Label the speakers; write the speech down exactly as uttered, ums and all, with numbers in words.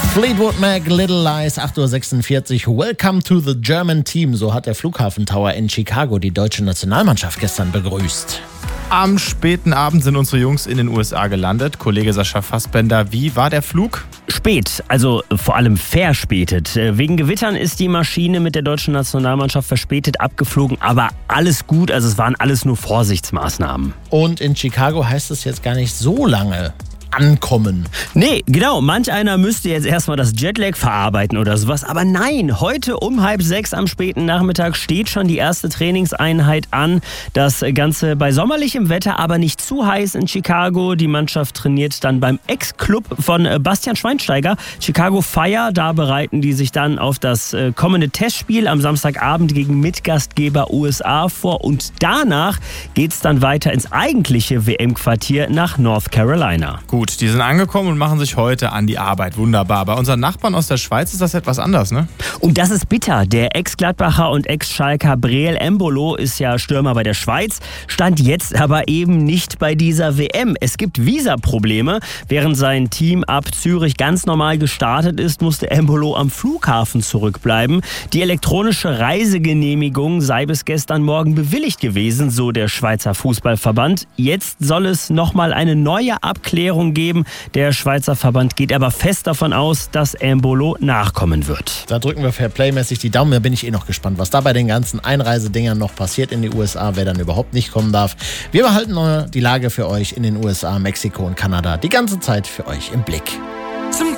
Speaker 1: Fleetwood Mac, Little Lies, acht Uhr sechsundvierzig. Welcome to the German Team. So hat der Flughafen Tower in Chicago die deutsche Nationalmannschaft gestern begrüßt.
Speaker 2: Am späten Abend sind unsere Jungs in den U S A gelandet. Kollege Sascha Fassbender, wie war der Flug?
Speaker 3: Spät, also vor allem verspätet. Wegen Gewittern ist die Maschine mit der deutschen Nationalmannschaft verspätet abgeflogen, aber alles gut, also es waren alles nur Vorsichtsmaßnahmen.
Speaker 1: Und in Chicago heißt es jetzt gar nicht so lange ankommen.
Speaker 3: Nee, genau. Manch einer müsste jetzt erstmal das Jetlag verarbeiten oder sowas. Aber nein, heute um halb sechs am späten Nachmittag steht schon die erste Trainingseinheit an. Das Ganze bei sommerlichem Wetter, aber nicht zu heiß in Chicago. Die Mannschaft trainiert dann beim Ex-Club von Bastian Schweinsteiger, Chicago Fire. Da bereiten die sich dann auf das kommende Testspiel am Samstagabend gegen Mitgastgeber U S A vor. Und danach geht's dann weiter ins eigentliche W M-Quartier nach North Carolina.
Speaker 2: Gut. Gut, die sind angekommen und machen sich heute an die Arbeit. Wunderbar. Bei unseren Nachbarn aus der Schweiz ist das etwas anders, ne?
Speaker 3: Und das ist bitter. Der Ex-Gladbacher und Ex-Schalker Breel Embolo ist ja Stürmer bei der Schweiz, stand jetzt aber eben nicht bei dieser W M. Es gibt Visaprobleme. Während sein Team ab Zürich ganz normal gestartet ist, musste Embolo am Flughafen zurückbleiben. Die elektronische Reisegenehmigung sei bis gestern Morgen bewilligt gewesen, so der Schweizer Fußballverband. Jetzt soll es nochmal eine neue Abklärung geben. Der Schweizer Verband geht aber fest davon aus, dass Embolo nachkommen wird.
Speaker 1: Da drücken wir fairplaymäßig die Daumen. Da bin ich eh noch gespannt, was da bei den ganzen Einreisedingern noch passiert in die U S A, wer dann überhaupt nicht kommen darf. Wir behalten die Lage für euch in den U S A, Mexiko und Kanada die ganze Zeit für euch im Blick.
Speaker 4: Zum